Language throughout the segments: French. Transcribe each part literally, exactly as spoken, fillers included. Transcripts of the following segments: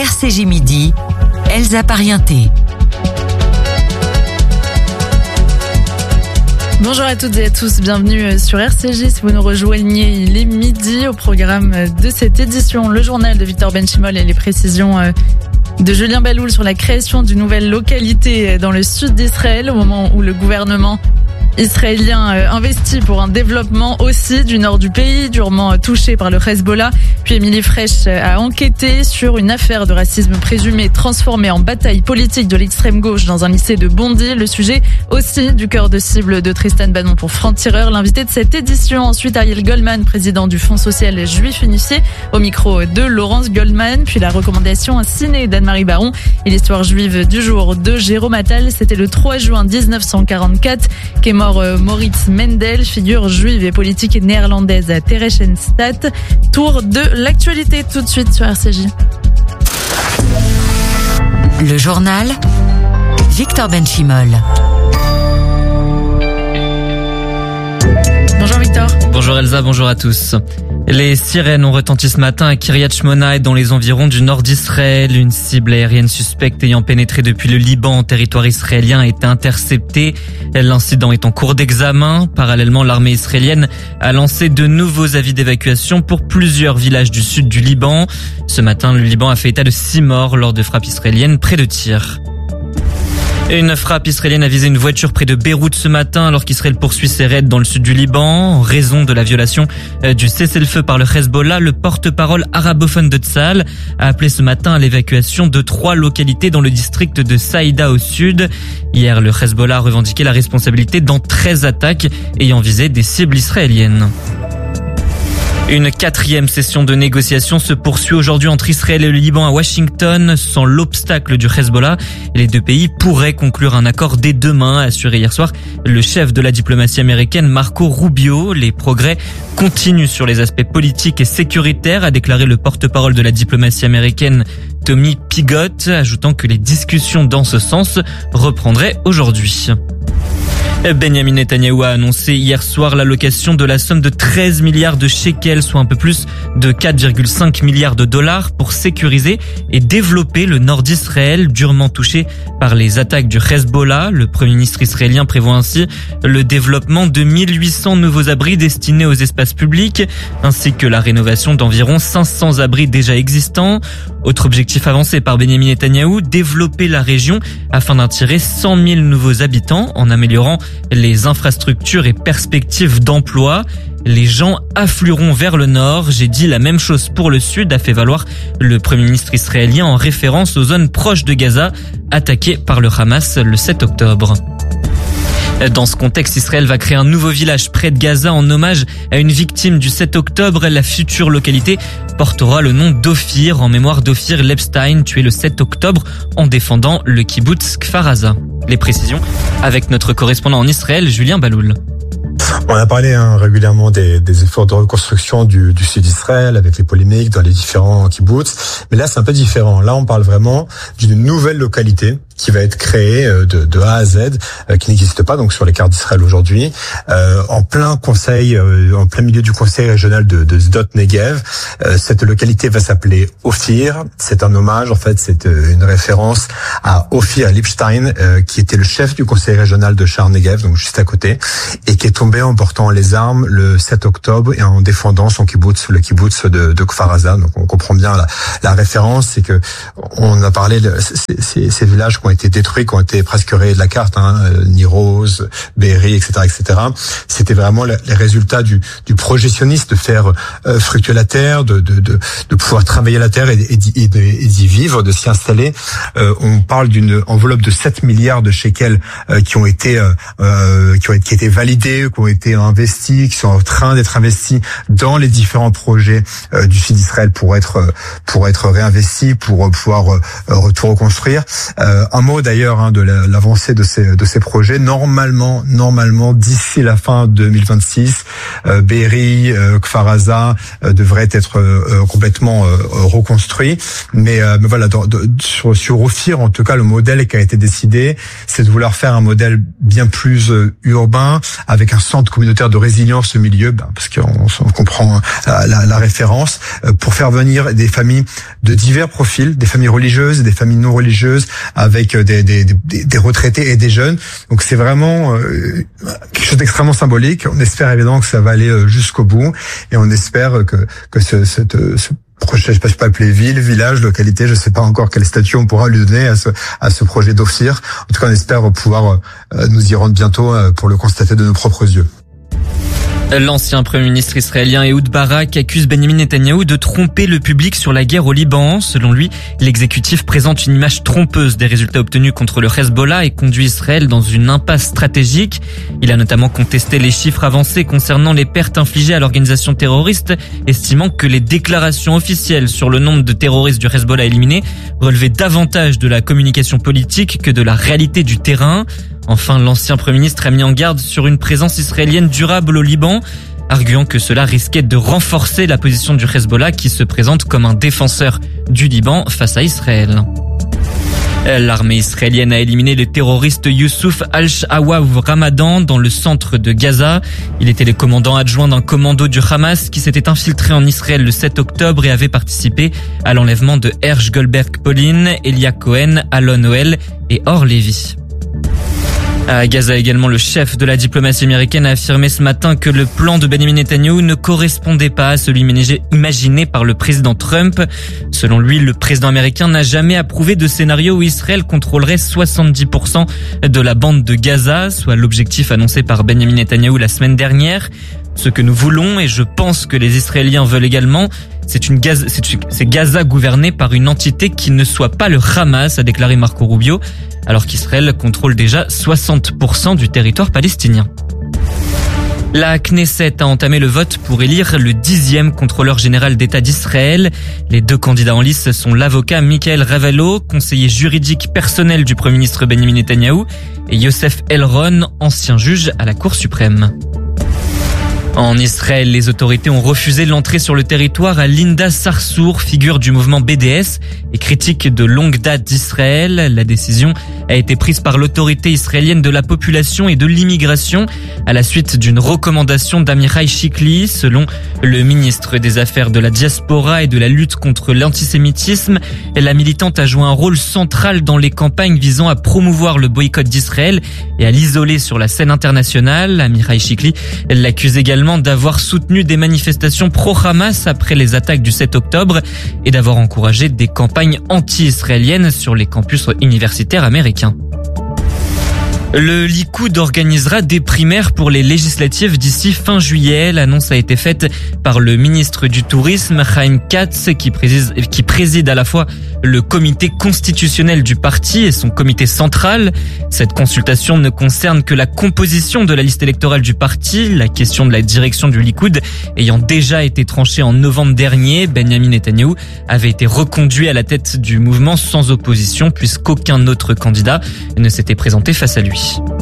R C J Midi, Elsa Parienté. Bonjour à toutes et à tous, bienvenue sur R C J. Si vous nous rejoignez, il est midi. Au programme de cette édition, le journal de Victor Benchimol et les précisions de Julien Balloul sur la création d'une nouvelle localité dans le sud d'Israël, au moment où le gouvernement israélien investi pour un développement aussi du nord du pays, durement touché par le Hezbollah. Puis Émilie Frech a enquêté sur une affaire de racisme présumée transformée en bataille politique de l'extrême gauche dans un lycée de Bondy. Le sujet aussi du cœur de cible de Tristan Bannon pour Franc-Tireur, l'invité de cette édition. Ensuite, Ariel Goldman, président du Fonds social juif unifié, au micro de Laurence Goldman. Puis la recommandation un ciné d'Anne-Marie Baron et l'histoire juive du jour de Jérôme Attal. C'était le trois juin dix-neuf cent quarante-quatre qu'est mort Moritz Mendel, figure juive et politique néerlandaise à Theresienstadt. Tour de l'actualité tout de suite sur R C J. Le journal Victor Benchimol. Bonjour Victor. Bonjour Elsa, bonjour à tous. Les sirènes ont retenti ce matin à Kiryat Shmona et dans les environs du nord d'Israël. Une cible aérienne suspecte ayant pénétré depuis le Liban en territoire israélien a été interceptée. L'incident est en cours d'examen. Parallèlement, l'armée israélienne a lancé de nouveaux avis d'évacuation pour plusieurs villages du sud du Liban. Ce matin, le Liban a fait état de six morts lors de frappes israéliennes près de Tyr. Une frappe israélienne a visé une voiture près de Beyrouth ce matin alors qu'Israël poursuit ses raids dans le sud du Liban. En raison de la violation du cessez-le-feu par le Hezbollah, le porte-parole arabophone de Tsahal a appelé ce matin à l'évacuation de trois localités dans le district de Saïda au sud. Hier, le Hezbollah a revendiqué la responsabilité dans treize attaques ayant visé des cibles israéliennes. Une quatrième session de négociation se poursuit aujourd'hui entre Israël et le Liban à Washington. Sans l'obstacle du Hezbollah, les deux pays pourraient conclure un accord dès demain, a assuré hier soir le chef de la diplomatie américaine Marco Rubio. Les progrès continuent sur les aspects politiques et sécuritaires, a déclaré le porte-parole de la diplomatie américaine Tommy Pigott, ajoutant que les discussions dans ce sens reprendraient aujourd'hui. Benjamin Netanyahou a annoncé hier soir l'allocation de la somme de treize milliards de shekels, soit un peu plus de quatre virgule cinq milliards de dollars pour sécuriser et développer le nord d'Israël, durement touché par les attaques du Hezbollah. Le premier ministre israélien prévoit ainsi le développement de mille huit cents nouveaux abris destinés aux espaces publics, ainsi que la rénovation d'environ cinq cents abris déjà existants. Autre objectif avancé par Benjamin Netanyahou, développer la région afin d'attirer cent mille nouveaux habitants en améliorant les infrastructures et perspectives d'emploi. Les gens afflueront vers le nord. J'ai dit la même chose pour le sud, a fait valoir le premier ministre israélien en référence aux zones proches de Gaza, attaquées par le Hamas le sept octobre. Dans ce contexte, Israël va créer un nouveau village près de Gaza en hommage à une victime du sept octobre. La future localité portera le nom d'Ophir en mémoire d'Ophir Lepstein, tué le sept octobre en défendant le kibboutz Kfar Aza. Les précisions avec notre correspondant en Israël, Julien Balloul. On a parlé hein, régulièrement des, des efforts de reconstruction du, du sud d'Israël avec les polémiques dans les différents kibboutz. Mais là, c'est un peu différent. Là, on parle vraiment d'une nouvelle localité qui va être créée de, de A à Z, euh, qui n'existe pas donc sur les cartes d'Israël aujourd'hui, euh, en plein conseil, euh, en plein milieu du conseil régional de, de Sdot Negev. Euh, cette localité va s'appeler Ophir. C'est un hommage, en fait, c'est une référence à Ophir Lepstein, euh, qui était le chef du conseil régional de Sha'ar Negev, donc juste à côté, et qui est tombé en portant les armes le sept octobre et en défendant son kibbutz, le kibbutz de, de Kfar Aza. Donc on comprend bien la, la référence, c'est que on a parlé de ces, ces, ces villages qui ont été détruits, qui ont été presque rayés de la carte, hein, Niroz, Be'eri, et cetera, et cetera. C'était vraiment les résultats du, du projet sioniste de faire euh, fructuer la terre, de, de, de, de pouvoir travailler la terre et, et, et, et d'y vivre, de s'y installer. Euh, on parle d'une enveloppe de sept milliards de shekels euh, qui ont été euh, qui ont qui été validés, qui ont été investis, qui sont en train d'être investis dans les différents projets euh, du sud d'Israël pour être pour être réinvestis, pour pouvoir euh, tout reconstruire. Euh, un mot d'ailleurs hein, de la, l'avancée de ces de ces projets. Normalement, normalement, d'ici la fin deux mille vingt-six, euh, Be'eri, euh, Kfar Aza euh, devraient être euh, complètement euh, reconstruits. Mais, euh, mais voilà, dans, de, sur sur Ophir, en tout cas, le modèle qui a été décidé, c'est de vouloir faire un modèle bien plus euh, urbain, avec un centre communautaire de résilience au milieu, ben, parce qu'on on comprend hein, la, la, la référence, euh, pour faire venir des familles de divers profils, des familles religieuses et des familles non religieuses, avec des, des, des, des retraités et des jeunes. Donc c'est vraiment euh, quelque chose d'extrêmement symbolique. On espère évidemment que ça va aller jusqu'au bout, et on espère que que ce, cette, ce projet, je sais pas si je peux appeler ville, village, localité, je sais pas encore quel statut on pourra lui donner à ce à ce projet d'Ophir. En tout cas, on espère pouvoir euh, nous y rendre bientôt euh, pour le constater de nos propres yeux. L'ancien Premier ministre israélien Ehud Barak accuse Benjamin Netanyahou de tromper le public sur la guerre au Liban. Selon lui, l'exécutif présente une image trompeuse des résultats obtenus contre le Hezbollah et conduit Israël dans une impasse stratégique. Il a notamment contesté les chiffres avancés concernant les pertes infligées à l'organisation terroriste, estimant que les déclarations officielles sur le nombre de terroristes du Hezbollah éliminés relevaient davantage de la communication politique que de la réalité du terrain. Enfin, l'ancien Premier ministre a mis en garde sur une présence israélienne durable au Liban, arguant que cela risquait de renforcer la position du Hezbollah qui se présente comme un défenseur du Liban face à Israël. L'armée israélienne a éliminé le terroriste Youssouf Al-Shawab Ramadan dans le centre de Gaza. Il était le commandant adjoint d'un commando du Hamas qui s'était infiltré en Israël le sept octobre et avait participé à l'enlèvement de Hersh Goldberg-Polin, Elia Cohen, Alon Noël et Or Levy. À Gaza également, le chef de la diplomatie américaine a affirmé ce matin que le plan de Benjamin Netanyahou ne correspondait pas à celui imaginé par le président Trump. Selon lui, le président américain n'a jamais approuvé de scénario où Israël contrôlerait soixante-dix pour cent de la bande de Gaza, soit l'objectif annoncé par Benjamin Netanyahou la semaine dernière. Ce que nous voulons, et je pense que les Israéliens veulent également, c'est une Gaza, c'est, c'est Gaza gouvernée par une entité qui ne soit pas le Hamas, a déclaré Marco Rubio, alors qu'Israël contrôle déjà soixante pour cent du territoire palestinien. La Knesset a entamé le vote pour élire le dixième contrôleur général d'État d'Israël. Les deux candidats en lice sont l'avocat Michael Ravello, conseiller juridique personnel du Premier ministre Benjamin Netanyahou, et Yosef Elron, ancien juge à la Cour suprême. En Israël, les autorités ont refusé l'entrée sur le territoire à Linda Sarsour, figure du mouvement B D S et critique de longue date d'Israël. La décision a été prise par l'autorité israélienne de la population et de l'immigration à la suite d'une recommandation d'Amirai Shikli. Selon le ministre des Affaires de la Diaspora et de la lutte contre l'antisémitisme, la militante a joué un rôle central dans les campagnes visant à promouvoir le boycott d'Israël et à l'isoler sur la scène internationale. Amirai Shikli l'accuse également d'avoir soutenu des manifestations pro-Hamas après les attaques du sept octobre et d'avoir encouragé des campagnes anti-israéliennes sur les campus universitaires américains. Le Likoud organisera des primaires pour les législatives d'ici fin juillet. L'annonce a été faite par le ministre du Tourisme, Chaim Katz, qui préside, qui préside à la fois le comité constitutionnel du parti et son comité central. Cette consultation ne concerne que la composition de la liste électorale du parti. La question de la direction du Likoud ayant déjà été tranchée en novembre dernier, Benjamin Netanyahou avait été reconduit à la tête du mouvement sans opposition puisqu'aucun autre candidat ne s'était présenté face à lui.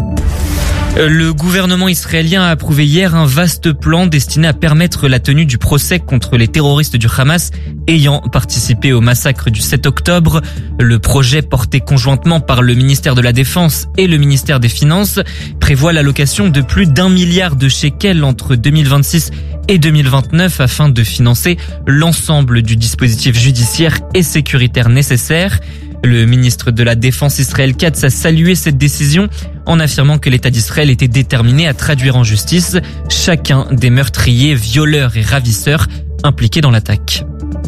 Le gouvernement israélien a approuvé hier un vaste plan destiné à permettre la tenue du procès contre les terroristes du Hamas ayant participé au massacre du sept octobre. Le projet, porté conjointement par le ministère de la Défense et le ministère des Finances, prévoit l'allocation de plus d'un milliard de shekels entre deux mille vingt-six et deux mille vingt-neuf afin de financer l'ensemble du dispositif judiciaire et sécuritaire nécessaire. Le ministre de la Défense Israël Katz a salué cette décision en affirmant que l'État d'Israël était déterminé à traduire en justice chacun des meurtriers, violeurs et ravisseurs impliqués dans l'attaque.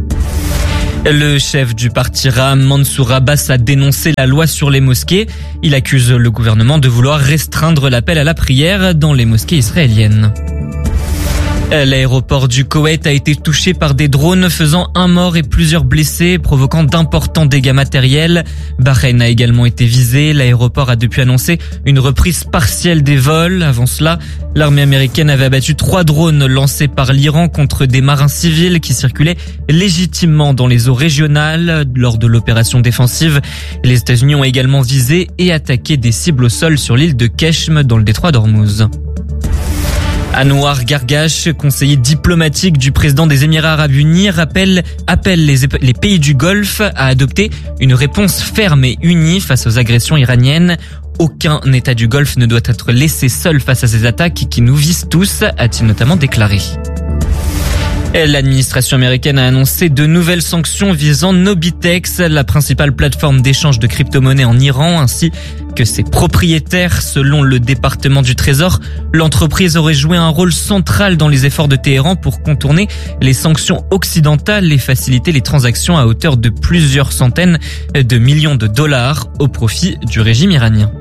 Le chef du parti Ra'am, Mansour Abbas, a dénoncé la loi sur les mosquées. Il accuse le gouvernement de vouloir restreindre l'appel à la prière dans les mosquées israéliennes. L'aéroport du Koweït a été touché par des drones faisant un mort et plusieurs blessés, provoquant d'importants dégâts matériels. Bahreïn a également été visé. L'aéroport a depuis annoncé une reprise partielle des vols. Avant cela, l'armée américaine avait abattu trois drones lancés par l'Iran contre des marins civils qui circulaient légitimement dans les eaux régionales lors de l'opération défensive. Les États-Unis ont également visé et attaqué des cibles au sol sur l'île de Keshm dans le détroit d'Ormuz. Anouar Gargash, conseiller diplomatique du président des Émirats arabes unis, rappelle, appelle les, les pays du Golfe à adopter une réponse ferme et unie face aux agressions iraniennes. Aucun État du Golfe ne doit être laissé seul face à ces attaques qui nous visent tous, a-t-il notamment déclaré. L'administration américaine a annoncé de nouvelles sanctions visant Nobitex, la principale plateforme d'échange de crypto-monnaies en Iran, ainsi que ses propriétaires. Selon le département du Trésor, l'entreprise aurait joué un rôle central dans les efforts de Téhéran pour contourner les sanctions occidentales et faciliter les transactions à hauteur de plusieurs centaines de millions de dollars au profit du régime iranien.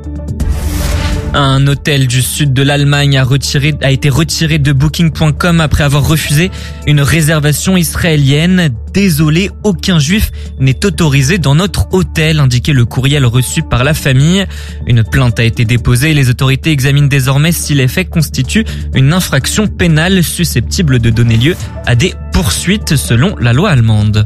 Un hôtel du sud de l'Allemagne a, retiré, a été retiré de booking point com après avoir refusé une réservation israélienne. Désolé, aucun juif n'est autorisé dans notre hôtel, indiquait le courriel reçu par la famille. Une plainte a été déposée et les autorités examinent désormais si les faits constituent une infraction pénale susceptible de donner lieu à des poursuites selon la loi allemande.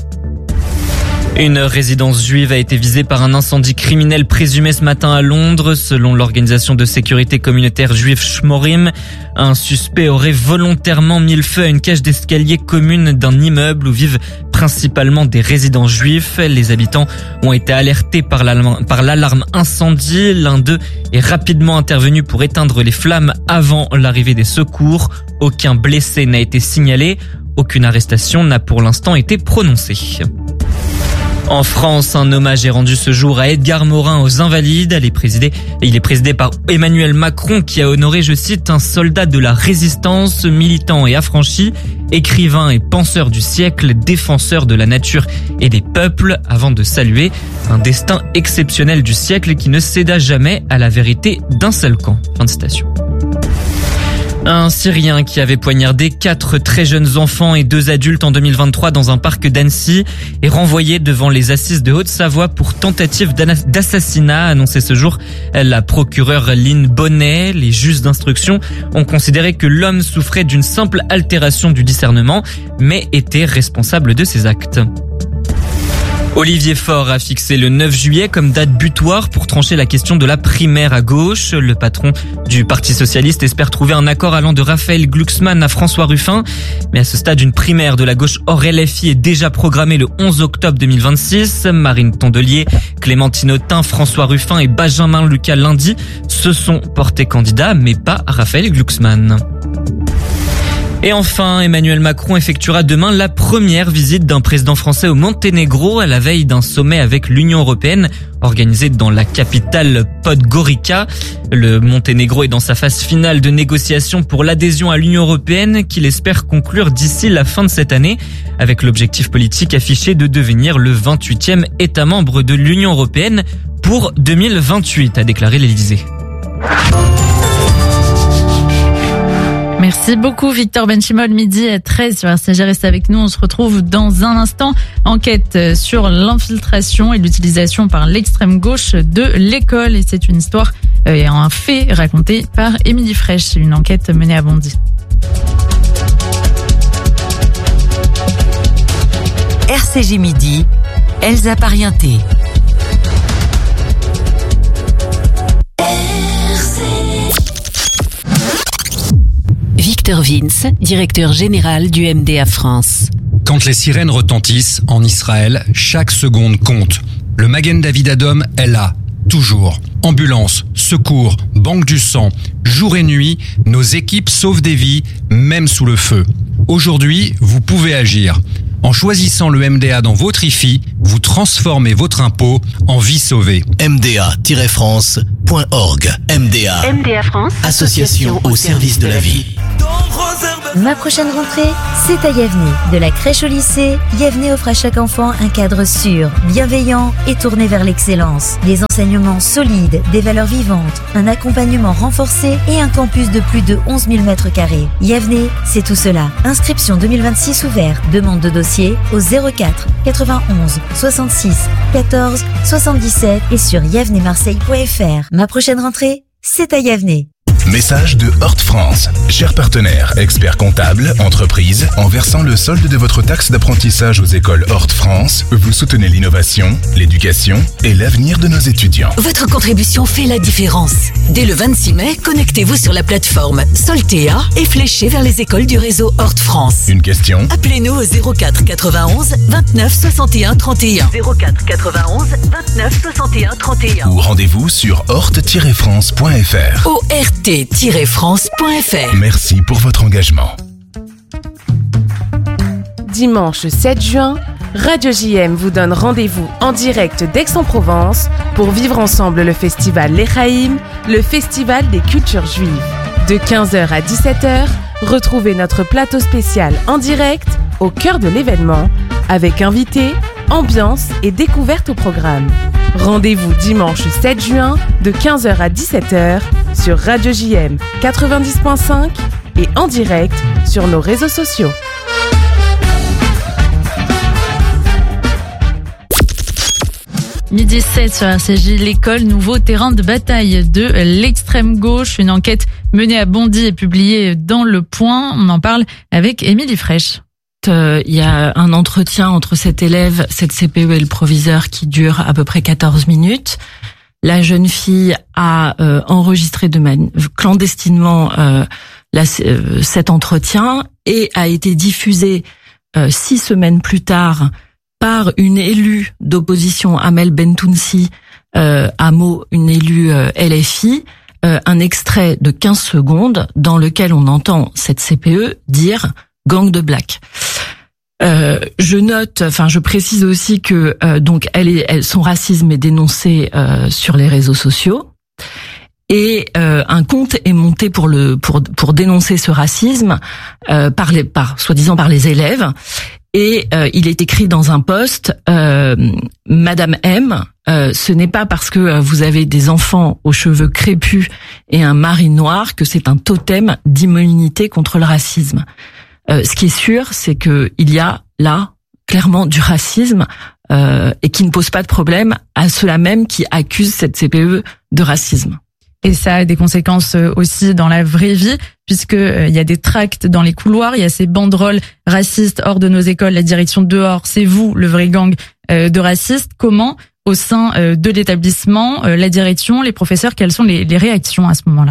Une résidence juive a été visée par un incendie criminel présumé ce matin à Londres. Selon l'organisation de sécurité communautaire juive Shmorim, un suspect aurait volontairement mis le feu à une cage d'escalier commune d'un immeuble où vivent principalement des résidents juifs. Les habitants ont été alertés par l'alarme, par l'alarme incendie. L'un d'eux est rapidement intervenu pour éteindre les flammes avant l'arrivée des secours. Aucun blessé n'a été signalé. Aucune arrestation n'a pour l'instant été prononcée. En France, un hommage est rendu ce jour à Edgar Morin aux Invalides. Il est présidé, il est présidé par Emmanuel Macron qui a honoré, je cite, un soldat de la résistance, militant et affranchi, écrivain et penseur du siècle, défenseur de la nature et des peuples, avant de saluer un destin exceptionnel du siècle qui ne céda jamais à la vérité d'un seul camp. Fin de citation. Un Syrien qui avait poignardé quatre très jeunes enfants et deux adultes en deux mille vingt-trois dans un parc d'Annecy est renvoyé devant les assises de Haute-Savoie pour tentative d'assassinat, a annoncé ce jour la procureure Lynn Bonnet. Les juges d'instruction ont considéré que l'homme souffrait d'une simple altération du discernement, mais était responsable de ses actes. Olivier Faure a fixé le neuf juillet comme date butoir pour trancher la question de la primaire à gauche. Le patron du Parti socialiste espère trouver un accord allant de Raphaël Glucksmann à François Ruffin. Mais à ce stade, une primaire de la gauche hors L F I est déjà programmée le onze octobre deux mille vingt-six. Marine Tondelier, Clémentine Autain, François Ruffin et Benjamin Lucas lundi se sont portés candidats, mais pas Raphaël Glucksmann. Et enfin, Emmanuel Macron effectuera demain la première visite d'un président français au Monténégro à la veille d'un sommet avec l'Union européenne organisé dans la capitale Podgorica. Le Monténégro est dans sa phase finale de négociation pour l'adhésion à l'Union européenne qu'il espère conclure d'ici la fin de cette année avec l'objectif politique affiché de devenir le vingt-huitième État membre de l'Union européenne pour deux mille vingt-huit, a déclaré l'Élysée. Merci beaucoup Victor Benchimol, midi treize sur R C G. Restez avec nous, on se retrouve dans un instant. Enquête sur l'infiltration et l'utilisation par l'extrême gauche de l'école. Et c'est une histoire et un fait raconté par Émilie Fraîche, une enquête menée à Bondy. R C G midi, Elsa Parienté. Victor Vince, directeur général du M D A France. Quand les sirènes retentissent en Israël, chaque seconde compte. Le Magen David Adom est là, toujours. Ambulance, secours, banque du sang, jour et nuit, nos équipes sauvent des vies, même sous le feu. Aujourd'hui, vous pouvez agir. En choisissant le M D A dans votre I F I, vous transformez votre impôt en vie sauvée. M D A tiret France point org. M D A. M D A France. Association au service de la vie. Dans Ma prochaine rentrée, c'est à Yavne. De la crèche au lycée, Yavne offre à chaque enfant un cadre sûr, bienveillant et tourné vers l'excellence. Des enseignements solides, des valeurs vivantes, un accompagnement renforcé et un campus de plus de onze mille mètres carrés. Yavne, c'est tout cela. Inscription deux mille vingt-six ouvert. Demande de dossier au zéro quatre quatre-vingt-onze soixante-six quatorze soixante-dix-sept et sur yavne marseille point f r. Ma prochaine rentrée, c'est à Yavne. Message de Hort France. Chers partenaires, experts comptables, entreprises, en versant le solde de votre taxe d'apprentissage aux écoles Hort France, vous soutenez l'innovation, l'éducation et l'avenir de nos étudiants. Votre contribution fait la différence. Dès le vingt-six mai, connectez-vous sur la plateforme Soltea et fléchez vers les écoles du réseau Hort France. Une question ? Appelez-nous au zéro quatre quatre-vingt-onze vingt-neuf soixante et un trente et un. zéro quatre quatre-vingt-onze vingt-neuf soixante et un trente et un. Ou rendez-vous sur hort tiret france point f r. O R T tiret france point f r. Merci pour votre engagement. Dimanche sept juin, Radio J M vous donne rendez-vous en direct d'Aix-en-Provence pour vivre ensemble le festival L'Echaïm, le festival des cultures juives. De quinze heures à dix-sept heures, retrouvez notre plateau spécial en direct au cœur de l'événement avec invités, ambiance et découverte au programme. Rendez-vous dimanche sept juin de quinze heures à dix-sept heures sur Radio J M quatre-vingt-dix point cinq et en direct sur nos réseaux sociaux. Midi sept sur R C J, l'école, nouveau terrain de bataille de l'extrême gauche. Une enquête menée à Bondy et publiée dans Le Point. On en parle avec Émilie Fraîche. Il y a un entretien entre cet élève, cette C P E et le proviseur qui dure à peu près quatorze minutes. La jeune fille a euh, enregistré de man- clandestinement euh, la, euh, cet entretien et a été diffusé euh, six semaines plus tard par une élue d'opposition, Amel Bentounsi, euh, à Meaux, une élue euh, L F I, euh, un extrait de quinze secondes dans lequel on entend cette C P E dire « gang de black ». Euh, je note, enfin, je précise aussi que euh, donc elle est, elle, son racisme est dénoncé euh, sur les réseaux sociaux et euh, un compte est monté pour le pour pour dénoncer ce racisme euh, par les par soi-disant par les élèves et euh, il est écrit dans un post euh, Madame M, euh, ce n'est pas parce que vous avez des enfants aux cheveux crépus et un mari noir que c'est un totem d'immunité contre le racisme. Euh, ce qui est sûr, c'est que il y a là clairement du racisme euh, et qui ne pose pas de problème à ceux-là même qui accusent cette C P E de racisme. Et ça a des conséquences aussi dans la vraie vie, puisque euh, il y a des tracts dans les couloirs, il y a ces banderoles racistes hors de nos écoles, la direction dehors, c'est vous le vrai gang euh, de racistes. Comment, au sein euh, de l'établissement, euh, la direction, les professeurs, quelles sont les, les réactions à ce moment-là ?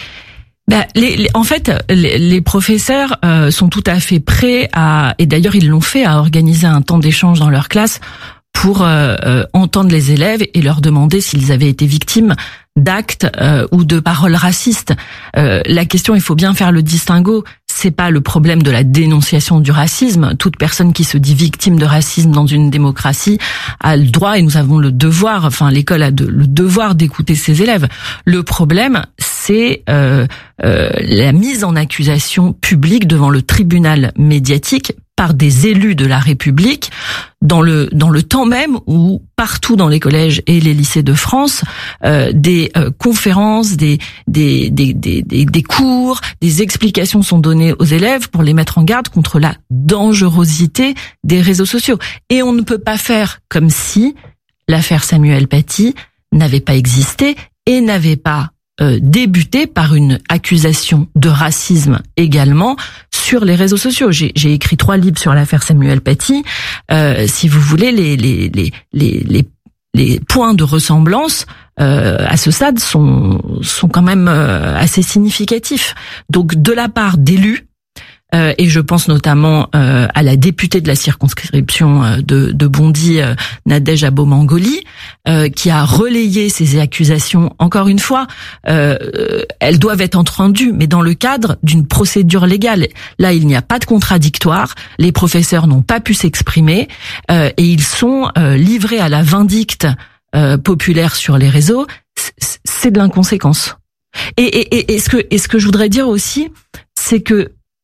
Ben, les, les, en fait, les, les professeurs euh, sont tout à fait prêts à, et d'ailleurs ils l'ont fait, à organiser un temps d'échange dans leur classe pour euh, euh, entendre les élèves et leur demander s'ils avaient été victimes d'actes euh, ou de paroles racistes. Euh, la question, il faut bien faire le distinguo. C'est pas le problème de la dénonciation du racisme. Toute personne qui se dit victime de racisme dans une démocratie a le droit, et nous avons le devoir, enfin l'école a de, le devoir d'écouter ses élèves. Le problème, c'est euh, euh, la mise en accusation publique devant le tribunal médiatique par des élus de la République dans le dans le temps même où partout dans les collèges et les lycées de France euh, des euh, conférences, des des, des des des des cours, des explications sont données aux élèves pour les mettre en garde contre la dangerosité des réseaux sociaux. Et on ne peut pas faire comme si l'affaire Samuel Paty n'avait pas existé et n'avait pas Euh, débuté par une accusation de racisme également sur les réseaux sociaux. J'ai, j'ai écrit trois livres sur l'affaire Samuel Paty. Euh, si vous voulez, les les les les les, les points de ressemblance euh, à ce stade sont sont quand même euh, assez significatifs. Donc de la part d'élus. Euh, et je pense notamment euh, à la députée de la circonscription euh, de, de Bondy, euh, Nadège Abomangoli, euh, qui a relayé ces accusations. Encore une fois, euh, elles doivent être entendues, mais dans le cadre d'une procédure légale. Là, il n'y a pas de contradictoire. Les professeurs n'ont pas pu s'exprimer euh, et ils sont euh, livrés à la vindicte euh, populaire sur les réseaux. C'est de l'inconséquence. Et, et, et, et ce que, et ce que je voudrais dire aussi, c'est que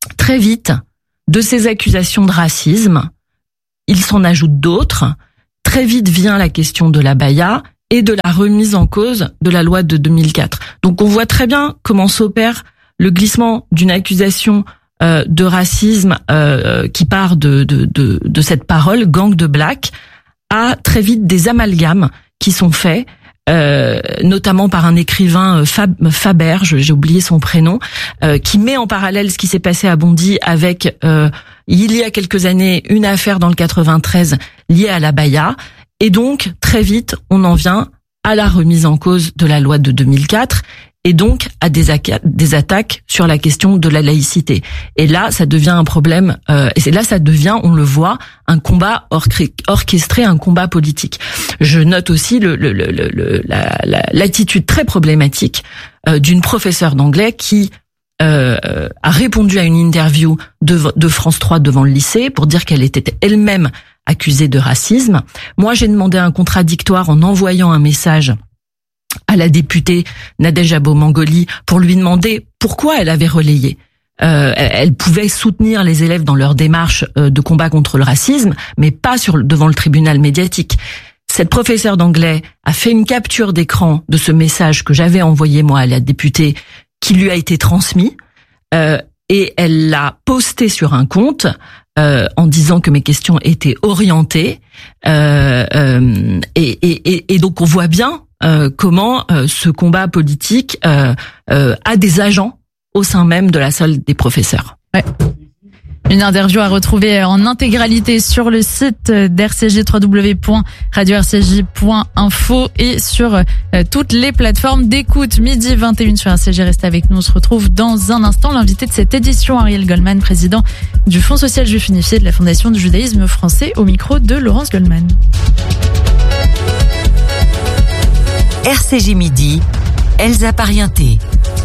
très vite, de ces accusations de racisme, il s'en ajoute d'autres. Très vite vient la question de l'abaya et de la remise en cause de la loi de deux mille quatre. Donc on voit très bien comment s'opère le glissement d'une accusation euh, de racisme euh, qui part de, de, de, de cette parole, gang de black, à très vite des amalgames qui sont faits, euh, notamment par un écrivain Fab, Faber, j'ai oublié son prénom, euh, qui met en parallèle ce qui s'est passé à Bondy avec, euh, il y a quelques années, une affaire dans le quatre-vingt-treize liée à l'abaya. Et donc, très vite, on en vient à la remise en cause de la loi de deux mille quatre et donc à des, des attaques sur la question de la laïcité. Et là, ça devient un problème, euh, et c'est là, ça devient, on le voit, un combat orchestré, un combat politique. Je note aussi le, le, le, le, la, la, l'attitude très problématique euh, d'une professeure d'anglais qui euh, a répondu à une interview de, de France trois devant le lycée pour dire qu'elle était elle-même accusée de racisme. Moi, j'ai demandé un contradictoire en envoyant un message à la députée Nadège Abo-Mangoli pour lui demander pourquoi elle avait relayé. Euh, elle pouvait soutenir les élèves dans leur démarche de combat contre le racisme, mais pas sur devant le tribunal médiatique. Cette professeure d'anglais a fait une capture d'écran de ce message que j'avais envoyé moi à la députée, qui lui a été transmis, euh, et elle l'a posté sur un compte euh, en disant que mes questions étaient orientées, euh, euh, et, et, et donc on voit bien Euh, comment euh, ce combat politique euh, euh, a des agents au sein même de la salle des professeurs. Ouais. Une interview à retrouver en intégralité sur le site d'R C J, w w w point radio r c j point info, et sur euh, toutes les plateformes d'écoute. Midi vingt et une sur R C J, restez avec nous. On se retrouve dans un instant. L'invité de cette édition, Ariel Goldman, président du Fonds social juif unifié de la Fondation du judaïsme français, au micro de Laurence Goldman. R C J Midi, Elsa Parienté.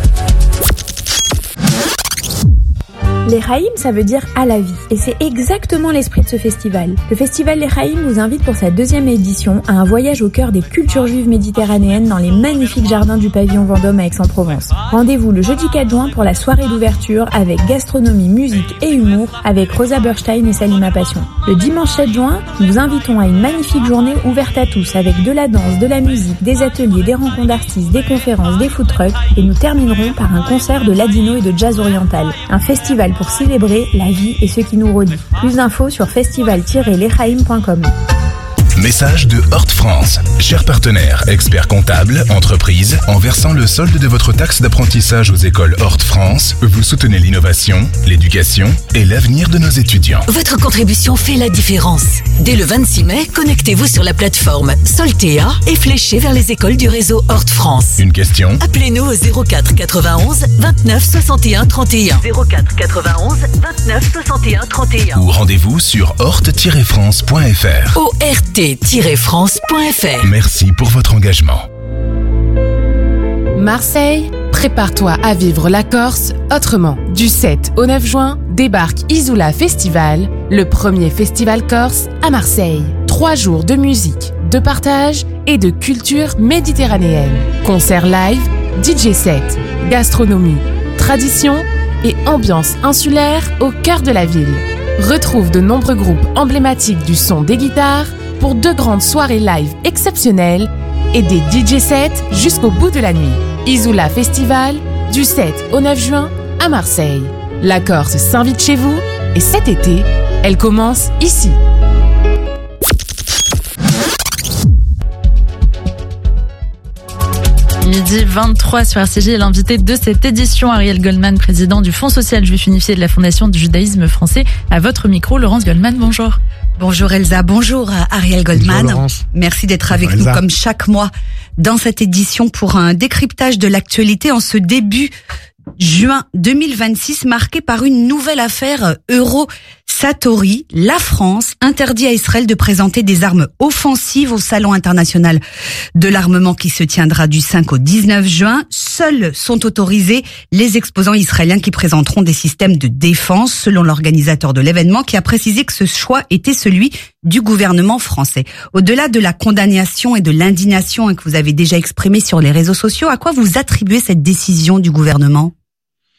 L'Echaim, ça veut dire à la vie. Et c'est exactement l'esprit de ce festival. Le festival L'Echaim nous invite pour sa deuxième édition à un voyage au cœur des cultures juives méditerranéennes dans les magnifiques jardins du pavillon Vendôme à Aix-en-Provence. Rendez-vous le jeudi quatre juin pour la soirée d'ouverture avec gastronomie, musique et humour avec Rosa Berstein et Salima Passion. Le dimanche sept juin, nous invitons à une magnifique journée ouverte à tous avec de la danse, de la musique, des ateliers, des rencontres d'artistes, des conférences, des food trucks, et nous terminerons par un concert de ladino et de jazz oriental. Un festival pour célébrer la vie et ce qui nous relie. Plus d'infos sur festival tiret lechaim point com. Message de Hort France. Chers partenaires, experts comptables, entreprises, en versant le solde de votre taxe d'apprentissage aux écoles Hort France, vous soutenez l'innovation, l'éducation et l'avenir de nos étudiants. Votre contribution fait la différence. Dès le vingt-six mai, connectez-vous sur la plateforme Soltea et fléchez vers les écoles du réseau Hort France. Une question? Appelez-nous au zéro quatre quatre-vingt-onze vingt-neuf soixante et un trente et un. zéro quatre quatre-vingt-onze vingt-neuf soixante et un trente et un. Ou rendez-vous sur hort tiret france point f r. O R T tiret france point f r. Merci pour votre engagement. Marseille, prépare-toi à vivre la Corse autrement. Du sept au neuf juin, débarque Isoula Festival, le premier festival corse à Marseille. Trois jours de musique, de partage et de culture méditerranéenne. Concerts live, D J set, gastronomie, tradition et ambiance insulaire au cœur de la ville. Retrouve de nombreux groupes emblématiques du son des guitares pour deux grandes soirées live exceptionnelles et des D J sets jusqu'au bout de la nuit. Isoula Festival, du sept au neuf juin à Marseille. La Corse s'invite chez vous et cet été, elle commence ici. Midi vingt-trois sur R C J, l'invité de cette édition, Ariel Goldman, président du Fonds social juif unifié de la Fondation du judaïsme français. À votre micro, Laurence Goldman, bonjour. Bonjour Elsa, bonjour Ariel Goldman. Bonjour Merci d'être avec bonjour nous Elsa. comme chaque mois dans cette édition pour un décryptage de l'actualité en ce début juin deux mille vingt-six, marqué par une nouvelle affaire Euro-Satori. La France interdit à Israël de présenter des armes offensives au Salon international de l'armement qui se tiendra du cinq au dix-neuf juin. Seuls sont autorisés les exposants israéliens qui présenteront des systèmes de défense, selon l'organisateur de l'événement, qui a précisé que ce choix était celui du gouvernement français. Au-delà de la condamnation et de l'indignation que vous avez déjà exprimée sur les réseaux sociaux, à quoi vous attribuez cette décision du gouvernement ?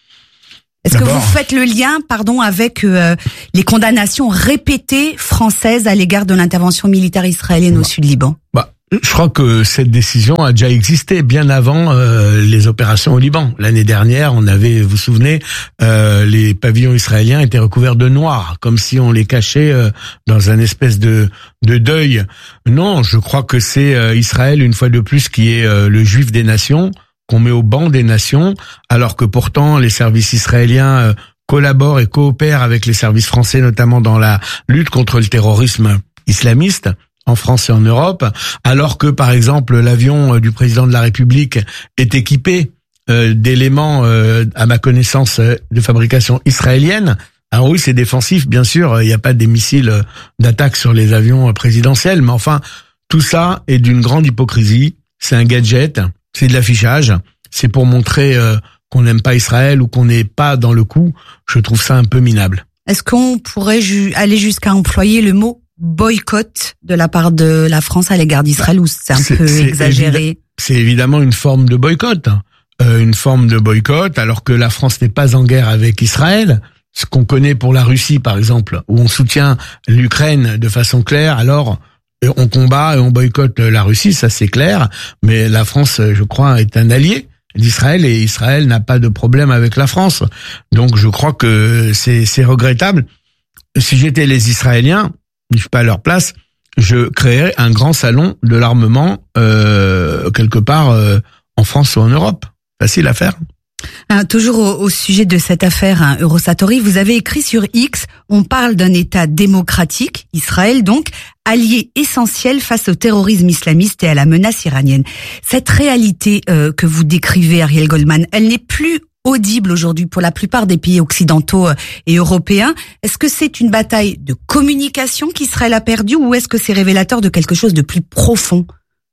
Est-ce que vous faites le lien, pardon, avec euh, les condamnations répétées françaises à l'égard de l'intervention militaire israélienne bah, au Sud-Liban? Bah. Je crois que cette décision a déjà existé bien avant euh, les opérations au Liban. L'année dernière, on avait, vous vous souvenez, euh, les pavillons israéliens étaient recouverts de noir, comme si on les cachait euh, dans un espèce de, de deuil. Non, je crois que c'est euh, Israël, une fois de plus, qui est euh, le juif des nations, qu'on met au banc des nations, alors que pourtant les services israéliens euh, collaborent et coopèrent avec les services français, notamment dans la lutte contre le terrorisme islamiste, en France et en Europe, alors que, par exemple, l'avion du président de la République est équipé euh, d'éléments, euh, à ma connaissance, euh, de fabrication israélienne. Alors oui, c'est défensif, bien sûr, il n'y a pas des missiles d'attaque sur les avions présidentiels, mais enfin, tout ça est d'une grande hypocrisie. C'est un gadget, c'est de l'affichage, c'est pour montrer euh, qu'on n'aime pas Israël ou qu'on n'est pas dans le coup. Je trouve ça un peu minable. Est-ce qu'on pourrait ju- aller jusqu'à employer le mot boycott de la part de la France à l'égard d'Israël, ou c'est un c'est, peu c'est exagéré? Évi- c'est évidemment une forme de boycott, euh, une forme de boycott, alors que la France n'est pas en guerre avec Israël. Ce qu'on connaît pour la Russie, par exemple, où on soutient l'Ukraine de façon claire, alors on combat et on boycotte la Russie, ça c'est clair, mais la France, je crois, est un allié d'Israël et Israël n'a pas de problème avec la France. Donc je crois que c'est, c'est regrettable. Si j'étais les Israéliens, je suis pas à leur place, je créerais un grand salon de l'armement euh, quelque part euh, en France ou en Europe. Facile à faire. Hein, toujours au, au sujet de cette affaire hein, Eurosatori, vous avez écrit sur X, on parle d'un État démocratique, Israël donc, allié essentiel face au terrorisme islamiste et à la menace iranienne. Cette réalité euh, que vous décrivez, Ariel Goldman, elle n'est plus audible aujourd'hui pour la plupart des pays occidentaux et européens. Est-ce que c'est une bataille de communication qu'Israël a perdue, ou est-ce que c'est révélateur de quelque chose de plus profond?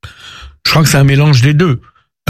Je crois que c'est un mélange des deux.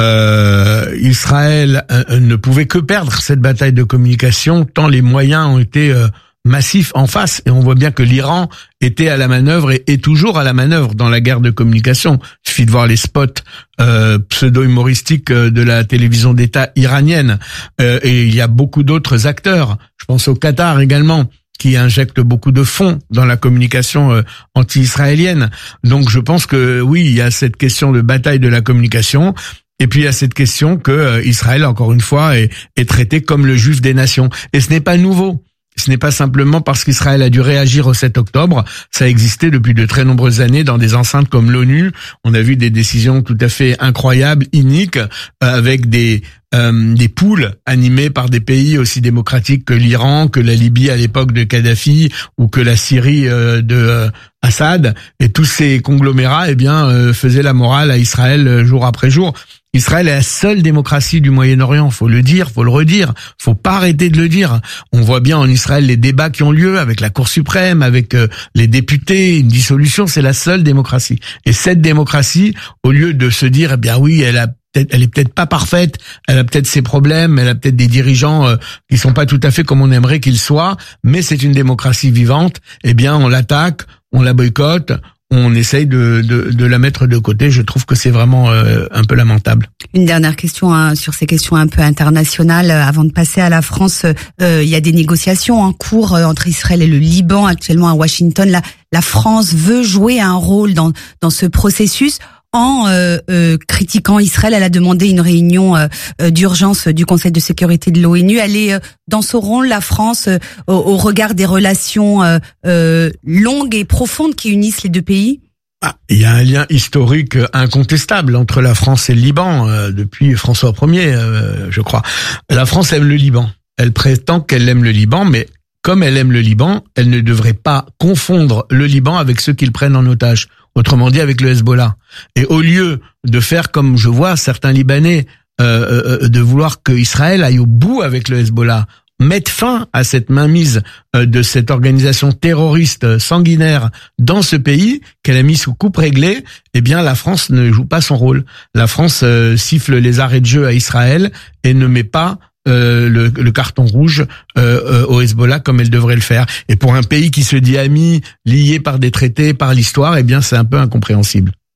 Euh, Israël euh, ne pouvait que perdre cette bataille de communication tant les moyens ont été euh, massifs en face, et on voit bien que l'Iran était à la manœuvre et est toujours à la manœuvre dans la guerre de communication. Il suffit de voir les spots euh, pseudo-humoristiques de la télévision d'État iranienne, euh, et il y a beaucoup d'autres acteurs. Je pense au Qatar également, qui injecte beaucoup de fonds dans la communication euh, anti-israélienne. Donc je pense que oui, il y a cette question de bataille de la communication. Et puis il y a cette question que euh, Israël, encore une fois, est, est traité comme le juif des nations. Et ce n'est pas nouveau. Ce n'est pas simplement parce qu'Israël a dû réagir au sept octobre. Ça a existé depuis de très nombreuses années dans des enceintes comme l'ONU. On a vu des décisions tout à fait incroyables, iniques, euh, avec des euh, des poules animées par des pays aussi démocratiques que l'Iran, que la Libye à l'époque de Kadhafi, ou que la Syrie euh, de euh, Assad. Et tous ces conglomérats, eh bien, euh, faisaient la morale à Israël euh, jour après jour. Israël est la seule démocratie du Moyen-Orient, faut le dire, faut le redire, faut pas arrêter de le dire. On voit bien en Israël les débats qui ont lieu avec la Cour suprême, avec euh, les députés, une dissolution, c'est la seule démocratie. Et cette démocratie, au lieu de se dire, eh bien oui, elle a peut-être, elle est peut-être pas parfaite, elle a peut-être ses problèmes, elle a peut-être des dirigeants euh, qui sont pas tout à fait comme on aimerait qu'ils soient, mais c'est une démocratie vivante, eh bien on l'attaque, on la boycotte, on essaye de, de, de la mettre de côté. Je trouve que c'est vraiment euh, un peu lamentable. Une dernière question hein, sur ces questions un peu internationales. Avant de passer à la France, euh, il y a des négociations en cours euh, entre Israël et le Liban actuellement à Washington. La, la France veut jouer un rôle dans, dans ce processus. En euh, euh, critiquant Israël, elle a demandé une réunion euh, d'urgence du Conseil de sécurité de l'ONU. Elle est euh, dans ce rôle, la France, euh, au, au regard des relations euh, euh, longues et profondes qui unissent les deux pays? Ah, il y a un lien historique incontestable entre la France et le Liban, euh, depuis François Ier, euh, je crois. La France aime le Liban. Elle prétend qu'elle aime le Liban, mais comme elle aime le Liban, elle ne devrait pas confondre le Liban avec ceux qu'ils prennent en otage. Autrement dit, avec le Hezbollah. Et au lieu de faire comme je vois certains Libanais, euh, euh, de vouloir que Israël aille au bout avec le Hezbollah, mettre fin à cette mainmise euh, de cette organisation terroriste sanguinaire dans ce pays, qu'elle a mis sous coupe réglée, eh bien la France ne joue pas son rôle. La France euh, siffle les arrêts de jeu à Israël et ne met pas Euh, le, le carton rouge euh, euh, au Hezbollah comme elle devrait le faire. Et pour un pays qui se dit ami, lié par des traités, par l'histoire, eh bien c'est un peu incompréhensible.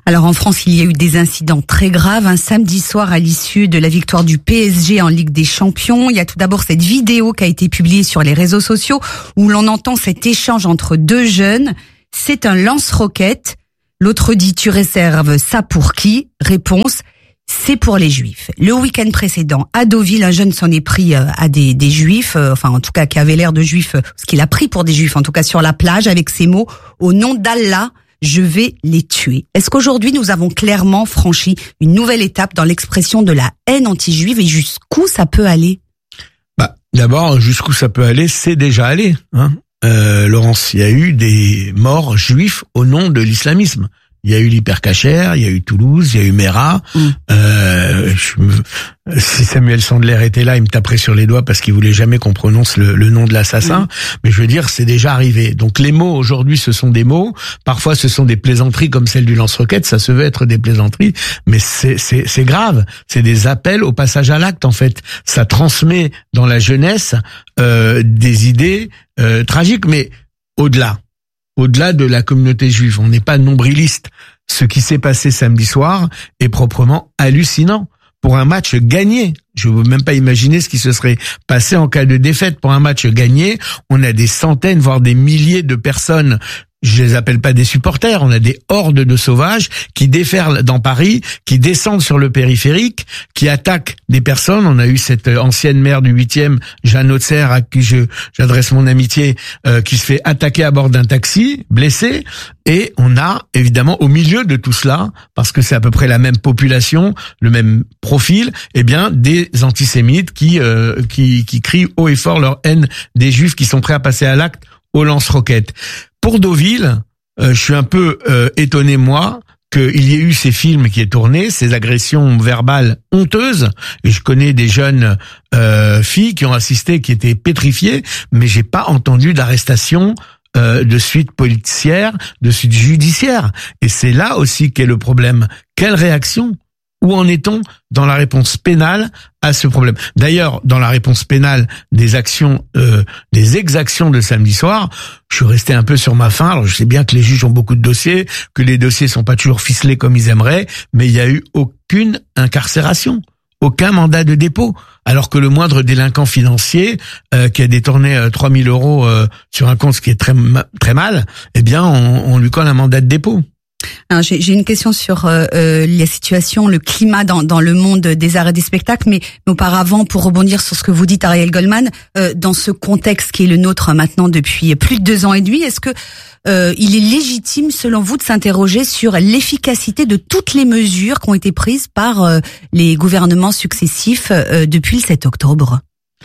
Alors en France, il y a eu des incidents très graves. Un samedi soir, à l'issue de la victoire du P S G en Ligue des Champions, il y a tout d'abord cette vidéo qui a été publiée sur les réseaux sociaux où l'on entend cet échange entre deux jeunes. C'est un lance-roquette. L'autre dit « Tu réserves ça pour qui ?» Réponse « C'est pour les Juifs ». Le week-end précédent, à Deauville, un jeune s'en est pris à des, des Juifs, enfin en tout cas qui avait l'air de Juifs, ce qu'il a pris pour des Juifs, en tout cas sur la plage, avec ces mots « Au nom d'Allah ». Je vais les tuer. Est-ce qu'aujourd'hui nous avons clairement franchi une nouvelle étape dans l'expression de la haine anti-juive et jusqu'où ça peut aller? Bah, d'abord, jusqu'où ça peut aller, c'est déjà allé. Hein euh, Laurence, il y a eu des morts juifs au nom de l'islamisme. Il y a eu l'hypercachère, il y a eu Toulouse, il y a eu Mera. Mm. Euh, je me... Si Samuel Sandler était là, il me taperait sur les doigts parce qu'il voulait jamais qu'on prononce le, le nom de l'assassin. Mm. Mais je veux dire, c'est déjà arrivé. Donc les mots aujourd'hui, ce sont des mots. Parfois, ce sont des plaisanteries comme celle du lance-roquette. Ça se veut être des plaisanteries, mais c'est c'est c'est grave. C'est des appels au passage à l'acte en fait. Ça transmet dans la jeunesse euh, des idées euh, tragiques, mais au-delà. Au-delà de la communauté juive, on n'est pas nombriliste. Ce qui s'est passé samedi soir est proprement hallucinant. Pour un match gagné, je ne veux même pas imaginer ce qui se serait passé en cas de défaite. Pour un match gagné, on a des centaines, voire des milliers de personnes. Je les appelle pas des supporters, on a des hordes de sauvages qui déferlent dans Paris, qui descendent sur le périphérique, qui attaquent des personnes. On a eu cette ancienne maire du huitième, Jeanne Hautser, à qui je, j'adresse mon amitié, euh, qui se fait attaquer à bord d'un taxi, blessée. Et on a, évidemment, au milieu de tout cela, parce que c'est à peu près la même population, le même profil, eh bien, des antisémites qui, euh, qui, qui crient haut et fort leur haine des juifs qui sont prêts à passer à l'acte au lance-roquettes. Pour Deauville, euh, je suis un peu euh, étonné, moi, qu'il y ait eu ces films qui aient tourné, ces agressions verbales honteuses. Et je connais des jeunes euh, filles qui ont assisté, qui étaient pétrifiées, mais j'ai pas entendu d'arrestation euh, de suite policière, de suite judiciaire. Et c'est là aussi qu'est le problème. Quelle réaction ? Où en est-on dans la réponse pénale à ce problème? D'ailleurs, dans la réponse pénale des actions, euh, des exactions de samedi soir, je suis resté un peu sur ma faim. Alors, je sais bien que les juges ont beaucoup de dossiers, que les dossiers sont pas toujours ficelés comme ils aimeraient, mais il y a eu aucune incarcération, aucun mandat de dépôt. Alors que le moindre délinquant financier euh, qui a détourné euh, trois mille euros euh, sur un compte, ce qui est très très mal, eh bien, on, on lui colle un mandat de dépôt. Alors, j'ai, j'ai une question sur euh, euh, la situation, le climat dans, dans le monde des arts et des spectacles, mais, mais auparavant, pour rebondir sur ce que vous dites, Ariel Goldman, euh, dans ce contexte qui est le nôtre maintenant depuis plus de deux ans et demi, est-ce que euh, il est légitime, selon vous, de s'interroger sur l'efficacité de toutes les mesures qui ont été prises par euh, les gouvernements successifs euh, depuis le sept octobre?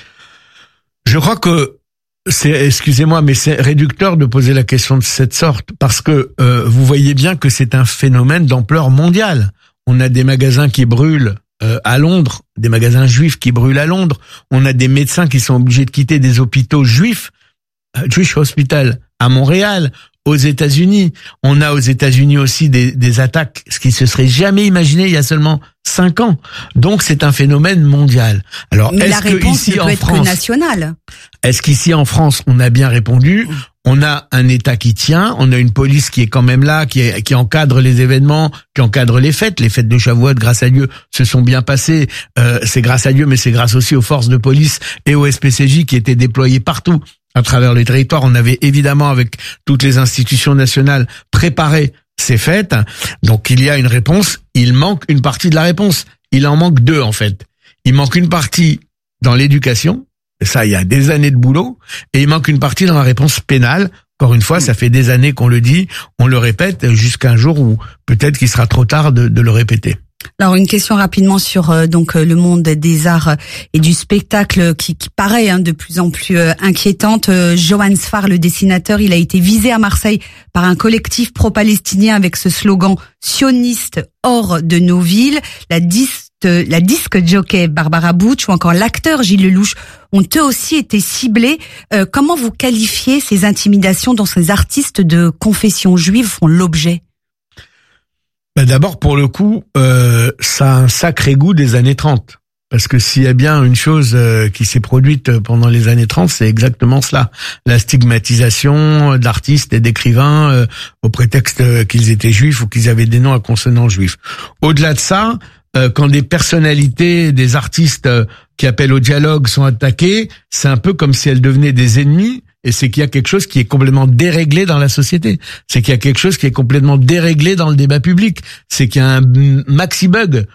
Je crois que c'est, excusez-moi, mais c'est réducteur de poser la question de cette sorte, parce que euh, vous voyez bien que c'est un phénomène d'ampleur mondiale. On a des magasins qui brûlent euh, à Londres, des magasins juifs qui brûlent à Londres. On a des médecins qui sont obligés de quitter des hôpitaux juifs, euh, Jewish Hospital à Montréal, aux États-Unis. On a aux États-Unis aussi des, des attaques, ce qui se serait jamais imaginé il y a seulement cinq ans. Donc c'est un phénomène mondial. Alors, mais est-ce la réponse que ici ne peut en être France, que nationale. Est-ce qu'ici en France on a bien répondu? On a un État qui tient, on a une police qui est quand même là, qui, est, qui encadre les événements, qui encadre les fêtes. Les fêtes de Shavuot, grâce à Dieu, se sont bien passées. Euh, c'est grâce à Dieu, mais c'est grâce aussi aux forces de police et au S P C J qui étaient déployés partout à travers les territoires. On avait évidemment, avec toutes les institutions nationales, préparé ces fêtes. Donc il y a une réponse, il manque une partie de la réponse. Il en manque deux en fait. Il manque une partie dans l'éducation, et ça il y a des années de boulot, et il manque une partie dans la réponse pénale. Encore une fois, ça fait des années qu'on le dit, on le répète, jusqu'à un jour où peut-être qu'il sera trop tard de, de le répéter. Alors une question rapidement sur euh, donc euh, le monde des arts et du spectacle qui, qui paraît hein, de plus en plus euh, inquiétante. Euh, Johan Sfar, le dessinateur, il a été visé à Marseille par un collectif pro-palestinien avec ce slogan sioniste hors de nos villes. La disque la disque jockey Barbara Butch ou encore l'acteur Gilles Lelouch ont eux aussi été ciblés. Euh, comment vous qualifiez ces intimidations dont ces artistes de confession juive font l'objet? Ben d'abord, pour le coup, euh, ça a un sacré goût des années trente. Parce que s'il y a bien une chose qui s'est produite pendant les années trente, c'est exactement cela. La stigmatisation d'artistes et d'écrivains euh, au prétexte qu'ils étaient juifs ou qu'ils avaient des noms à consonance juifs. Au-delà de ça, euh, quand des personnalités, des artistes euh, qui appellent au dialogue sont attaqués, c'est un peu comme si elles devenaient des ennemis. Et c'est qu'il y a quelque chose qui est complètement déréglé dans la société. C'est qu'il y a quelque chose qui est complètement déréglé dans le débat public. C'est qu'il y a un maxi bug.